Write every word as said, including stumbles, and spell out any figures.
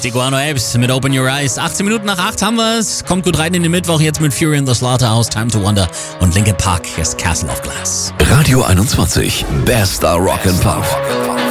Tiguano Apes mit Open Your Eyes. achtzehn Minuten nach acht haben wir es. Kommt gut rein in den Mittwoch jetzt mit Fury and the Slaughterhouse, Time to Wonder und Linkin Park. Hier ist Castle of Glass. Radio einundzwanzig, bester Rock and Pop.